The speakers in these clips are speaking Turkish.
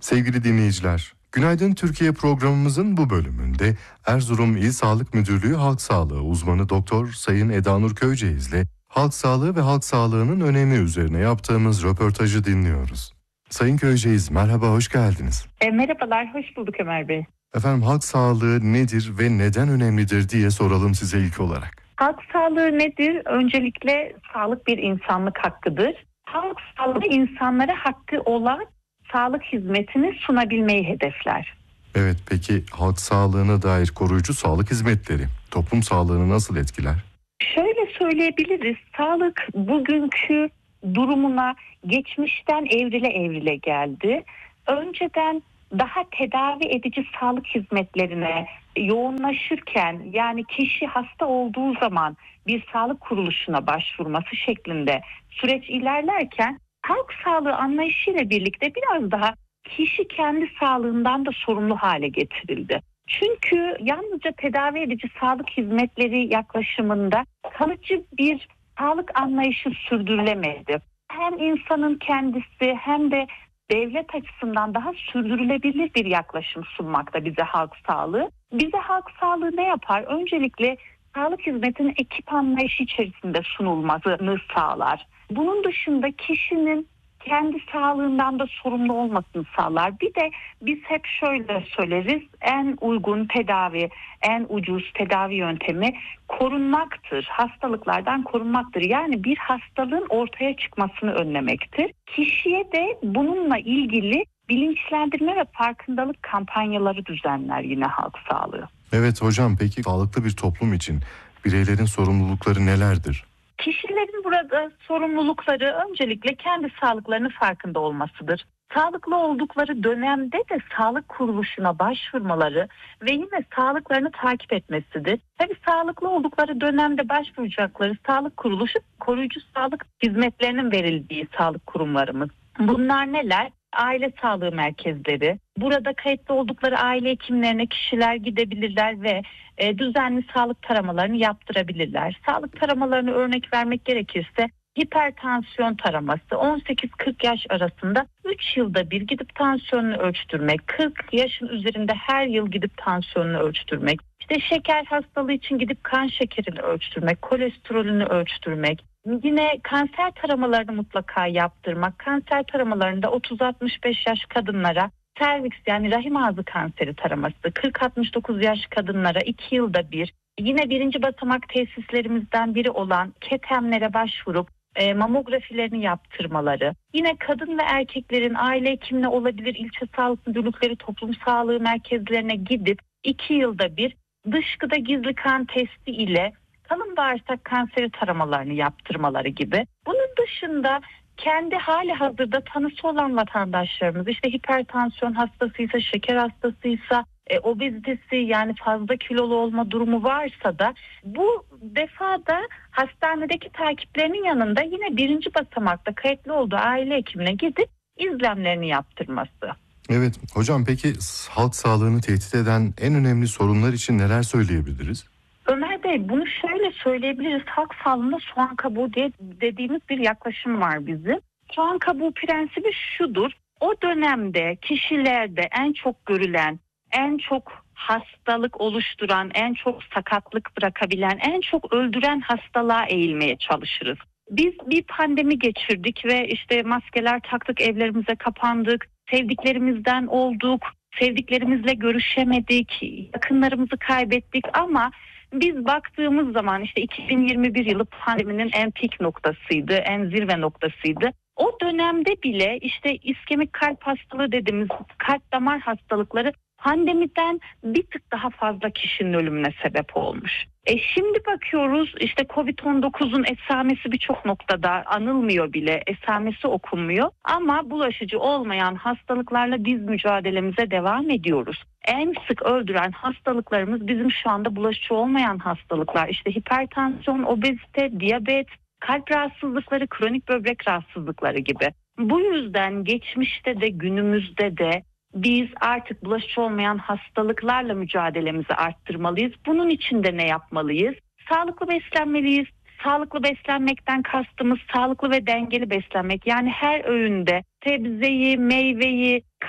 Sevgili dinleyiciler, Günaydın Türkiye programımızın bu bölümünde Erzurum İl Sağlık Müdürlüğü Halk Sağlığı uzmanı Doktor Sayın Edanur Köyceğiz ile halk sağlığı ve halk sağlığının önemi üzerine yaptığımız röportajı dinliyoruz. Sayın Köyceğiz, merhaba, hoş geldiniz. Merhabalar, hoş bulduk Ömer Bey. Efendim, halk sağlığı nedir ve neden önemlidir diye soralım size ilk olarak. Halk sağlığı nedir? Öncelikle sağlık bir insanlık hakkıdır. Halk sağlığı insanlara hakkı olan sağlık hizmetini sunabilmeyi hedefler. Evet, peki halk sağlığına dair koruyucu sağlık hizmetleri toplum sağlığını nasıl etkiler? Şöyle söyleyebiliriz, sağlık bugünkü durumuna geçmişten evrile geldi. Önceden daha tedavi edici sağlık hizmetlerine yoğunlaşırken, yani kişi hasta olduğu zaman bir sağlık kuruluşuna başvurması şeklinde süreç ilerlerken halk sağlığı anlayışıyla birlikte biraz daha kişi kendi sağlığından da sorumlu hale getirildi. Çünkü yalnızca tedavi edici sağlık hizmetleri yaklaşımında kalıcı bir sağlık anlayışı sürdürülemedi. Hem insanın kendisi hem de devlet açısından daha sürdürülebilir bir yaklaşım sunmakta bize halk sağlığı. Bize halk sağlığı ne yapar? Öncelikle sağlık hizmetinin ekip anlayışı içerisinde sunulmasını sağlar. Bunun dışında kişinin kendi sağlığından da sorumlu olmasını sağlar. Bir de biz hep şöyle söyleriz, en uygun tedavi, en ucuz tedavi yöntemi korunmaktır. Hastalıklardan korunmaktır. Yani bir hastalığın ortaya çıkmasını önlemektir. Kişiye de bununla ilgili bilinçlendirme ve farkındalık kampanyaları düzenler yine halk sağlığı. Evet hocam, peki sağlıklı bir toplum için bireylerin sorumlulukları nelerdir? Kişilerin burada sorumlulukları öncelikle kendi sağlıklarının farkında olmasıdır. Sağlıklı oldukları dönemde de sağlık kuruluşuna başvurmaları ve yine sağlıklarını takip etmesidir. Tabii sağlıklı oldukları dönemde başvuracakları sağlık kuruluşu koruyucu sağlık hizmetlerinin verildiği sağlık kurumlarımız. Bunlar neler? Aile sağlığı merkezleri. Burada kayıtlı oldukları aile hekimlerine kişiler gidebilirler ve düzenli sağlık taramalarını yaptırabilirler. Sağlık taramalarını örnek vermek gerekirse hipertansiyon taraması 18-40 yaş arasında 3 yılda bir gidip tansiyonunu ölçtürmek, 40 yaşın üzerinde her yıl gidip tansiyonunu ölçtürmek, işte şeker hastalığı için gidip kan şekerini ölçtürmek, kolesterolünü ölçtürmek, yine kanser taramalarını mutlaka yaptırmak. Kanser taramalarında 30-65 yaş kadınlara serviks yani rahim ağzı kanseri taraması, 40-69 yaş kadınlara 2 yılda bir, yine birinci basamak tesislerimizden biri olan KETEM'lere başvurup mamografilerini yaptırmaları, yine kadın ve erkeklerin aile hekimine olabilir ilçe sağlık müdürlükleri, toplum sağlığı merkezlerine gidip 2 yılda bir dışkıda gizli kan testi ile kalın bağırsak kanseri taramalarını yaptırmaları gibi. Bunun dışında kendi hali hazırda tanısı olan vatandaşlarımız, işte hipertansiyon hastasıysa, şeker hastasıysa, obezitesi yani fazla kilolu olma durumu varsa da bu defada hastanedeki takiplerinin yanında yine birinci basamakta kayıtlı olduğu aile hekimine gidip izlemlerini yaptırması. Evet hocam, peki halk sağlığını tehdit eden en önemli sorunlar için neler söyleyebiliriz? Ömer Bey, bunu şöyle söyleyebiliriz. Halk sağlığında soğan kabuğu diye dediğimiz bir yaklaşım var bizim. Soğan kabuğu prensibi şudur. O dönemde kişilerde en çok görülen, en çok hastalık oluşturan, en çok sakatlık bırakabilen, en çok öldüren hastalığa eğilmeye çalışırız. Biz bir pandemi geçirdik ve işte maskeler taktık, evlerimize kapandık, sevdiklerimizden olduk, sevdiklerimizle görüşemedik, yakınlarımızı kaybettik ama biz baktığımız zaman işte 2021 yılı pandeminin en pik noktasıydı, en zirve noktasıydı. O dönemde bile işte iskemik kalp hastalığı dediğimiz kalp damar hastalıkları pandemiden bir tık daha fazla kişinin ölümüne sebep olmuş. Şimdi bakıyoruz işte Covid-19'un esamesi birçok noktada anılmıyor bile, esamesi okunmuyor. Ama bulaşıcı olmayan hastalıklarla biz mücadelemize devam ediyoruz. En sık öldüren hastalıklarımız bizim şu anda bulaşıcı olmayan hastalıklar. İşte hipertansiyon, obezite, diyabet, kalp rahatsızlıkları, kronik böbrek rahatsızlıkları gibi. Bu yüzden geçmişte de günümüzde de biz artık bulaşıcı olmayan hastalıklarla mücadelemizi arttırmalıyız. Bunun için de ne yapmalıyız? Sağlıklı beslenmeliyiz. Sağlıklı beslenmekten kastımız sağlıklı ve dengeli beslenmek. Yani her öğünde sebzeyi, meyveyi,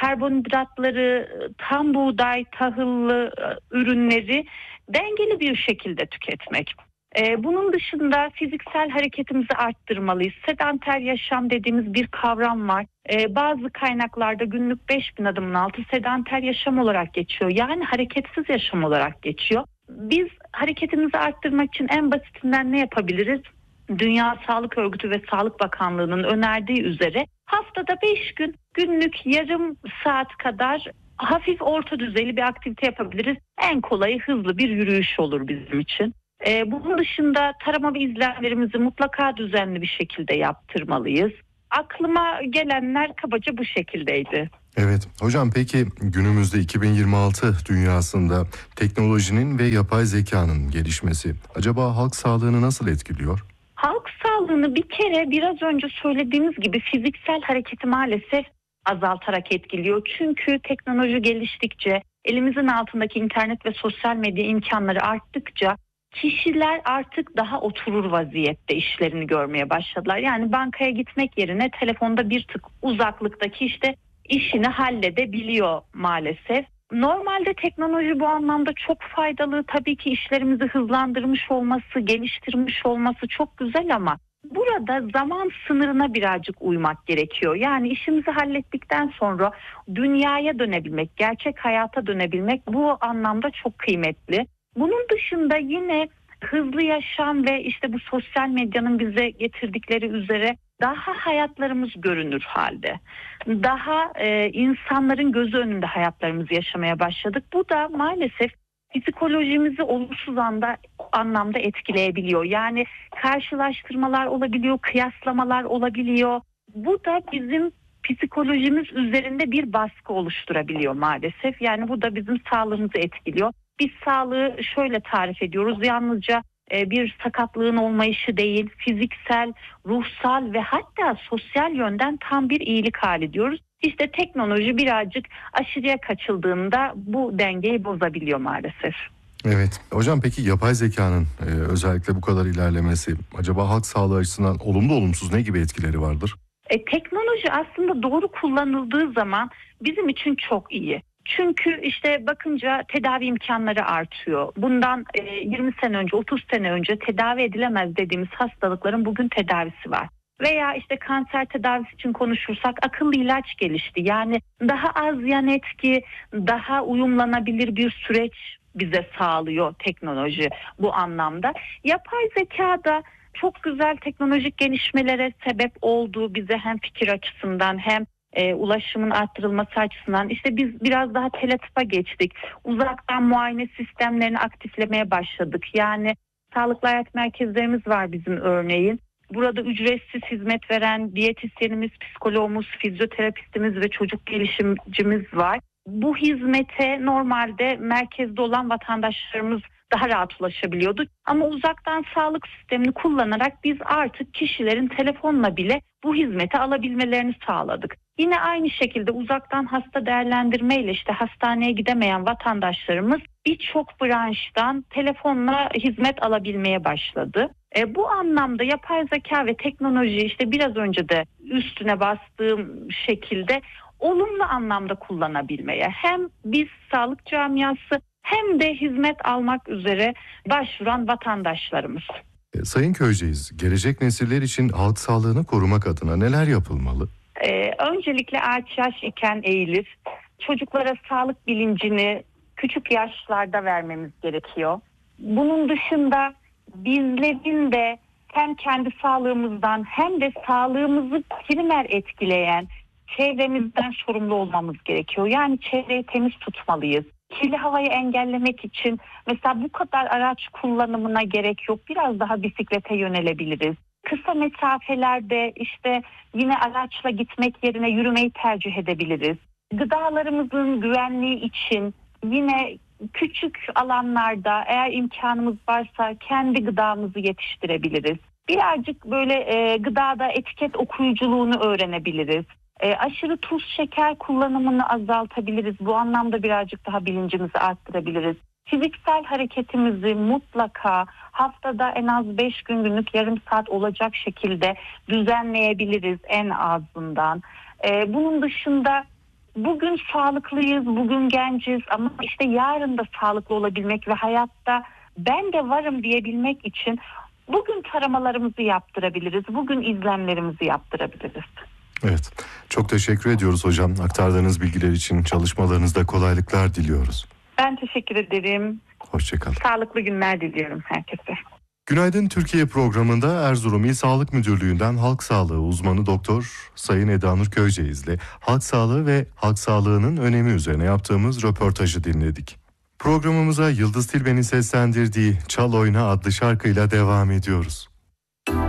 karbonhidratları, tam buğday, tahıllı ürünleri dengeli bir şekilde tüketmek. Bunun dışında fiziksel hareketimizi arttırmalıyız. Sedanter yaşam dediğimiz bir kavram var. Bazı kaynaklarda günlük 5.000 adımın altı sedanter yaşam olarak geçiyor. Yani hareketsiz yaşam olarak geçiyor. Biz hareketimizi arttırmak için en basitinden ne yapabiliriz? Dünya Sağlık Örgütü ve Sağlık Bakanlığı'nın önerdiği üzere haftada 5 gün günlük yarım saat kadar hafif orta düzeyli bir aktivite yapabiliriz. En kolayı hızlı bir yürüyüş olur bizim için. Bunun dışında tarama ve izlemlerimizi mutlaka düzenli bir şekilde yaptırmalıyız. Aklıma gelenler kabaca bu şekildeydi. Evet hocam, peki günümüzde 2026 dünyasında teknolojinin ve yapay zekanın gelişmesi acaba halk sağlığını nasıl etkiliyor? Halk sağlığını bir kere biraz önce söylediğimiz gibi fiziksel hareketi maalesef azaltarak etkiliyor. Çünkü teknoloji geliştikçe, elimizin altındaki internet ve sosyal medya imkanları arttıkça kişiler artık daha oturur vaziyette işlerini görmeye başladılar. Yani bankaya gitmek yerine telefonda bir tık uzaklıktaki işte işini halledebiliyor maalesef. Normalde teknoloji bu anlamda çok faydalı. Tabii ki işlerimizi hızlandırmış olması, geliştirmiş olması çok güzel ama burada zaman sınırına birazcık uymak gerekiyor. Yani işimizi hallettikten sonra dünyaya dönebilmek, gerçek hayata dönebilmek bu anlamda çok kıymetli. Bunun dışında yine hızlı yaşam ve işte bu sosyal medyanın bize getirdikleri üzere daha hayatlarımız görünür halde. Daha insanların gözü önünde hayatlarımızı yaşamaya başladık. Bu da maalesef psikolojimizi olumsuz anlamda etkileyebiliyor. Yani karşılaştırmalar olabiliyor, kıyaslamalar olabiliyor. Bu da bizim psikolojimiz üzerinde bir baskı oluşturabiliyor maalesef. Yani bu da bizim sağlığımızı etkiliyor. Biz sağlığı şöyle tarif ediyoruz. Yalnızca bir sakatlığın olmayışı değil, fiziksel, ruhsal ve hatta sosyal yönden tam bir iyilik hali diyoruz. İşte teknoloji birazcık aşırıya kaçıldığında bu dengeyi bozabiliyor maalesef. Evet hocam, peki yapay zekanın özellikle bu kadar ilerlemesi acaba halk sağlığı açısından olumlu olumsuz ne gibi etkileri vardır? Teknoloji aslında doğru kullanıldığı zaman bizim için çok iyi. Çünkü işte bakınca tedavi imkanları artıyor. Bundan 20 sene önce, 30 sene önce tedavi edilemez dediğimiz hastalıkların bugün tedavisi var. Veya işte kanser tedavisi için konuşursak akıllı ilaç gelişti. Yani daha az yan etki, daha uyumlanabilir bir süreç bize sağlıyor teknoloji bu anlamda. Yapay zeka da çok güzel teknolojik gelişmelere sebep oldu bize hem fikir açısından hem ulaşımın arttırılması açısından. İşte biz biraz daha teletıpa geçtik. Uzaktan muayene sistemlerini aktiflemeye başladık. Yani sağlıklı hayat merkezlerimiz var bizim örneğin. Burada ücretsiz hizmet veren diyetisyenimiz, psikologumuz, fizyoterapistimiz ve çocuk gelişimcimiz var. Bu hizmete normalde merkezde olan vatandaşlarımız daha rahat ulaşabiliyordu. Ama uzaktan sağlık sistemini kullanarak biz artık kişilerin telefonla bile bu hizmeti alabilmelerini sağladık. Yine aynı şekilde uzaktan hasta değerlendirmeyle işte hastaneye gidemeyen vatandaşlarımız birçok branştan telefonla hizmet alabilmeye başladı. Bu anlamda yapay zeka ve teknoloji işte biraz önce de üstüne bastığım şekilde olumlu anlamda kullanabilmeye hem biz sağlık camiası hem de hizmet almak üzere başvuran vatandaşlarımız. Sayın Köyceğiz, gelecek nesiller için halk sağlığını korumak adına neler yapılmalı? Öncelikle ağaç yaş iken eğilir. Çocuklara sağlık bilincini küçük yaşlarda vermemiz gerekiyor. Bunun dışında bizlerin de hem kendi sağlığımızdan hem de sağlığımızı primer etkileyen çevremizden sorumlu olmamız gerekiyor. Yani çevreyi temiz tutmalıyız. Kirli havayı engellemek için mesela bu kadar araç kullanımına gerek yok. Biraz daha bisiklete yönelebiliriz. Kısa mesafelerde işte yine araçla gitmek yerine yürümeyi tercih edebiliriz. Gıdalarımızın güvenliği için yine küçük alanlarda eğer imkanımız varsa kendi gıdamızı yetiştirebiliriz. Birazcık böyle gıdada etiket okuyuculuğunu öğrenebiliriz. Aşırı tuz şeker kullanımını azaltabiliriz. Bu anlamda birazcık daha bilincimizi arttırabiliriz. Fiziksel hareketimizi mutlaka haftada en az 5 gün günlük yarım saat olacak şekilde düzenleyebiliriz en azından. Bunun dışında bugün sağlıklıyız, bugün genciz ama işte yarın da sağlıklı olabilmek ve hayatta ben de varım diyebilmek için bugün taramalarımızı yaptırabiliriz, bugün izlemlerimizi yaptırabiliriz. Evet, çok teşekkür ediyoruz hocam. Aktardığınız bilgiler için çalışmalarınızda kolaylıklar diliyoruz. Ben teşekkür ederim. Hoşçakalın. Sağlıklı günler diliyorum herkese. Günaydın Türkiye programında Erzurum İl Sağlık Müdürlüğü'nden halk sağlığı uzmanı Doktor Sayın Edanur Köyceğiz'le halk sağlığı ve halk sağlığının önemi üzerine yaptığımız röportajı dinledik. Programımıza Yıldız Tilbe'nin seslendirdiği Çal Oyna adlı şarkıyla devam ediyoruz.